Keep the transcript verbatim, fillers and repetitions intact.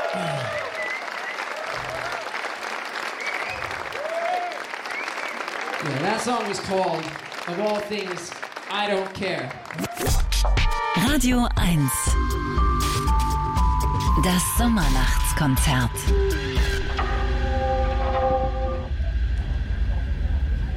Yeah, that song is called, of all things, I Don't Care. Radio eins. Das Sommernachtskonzert.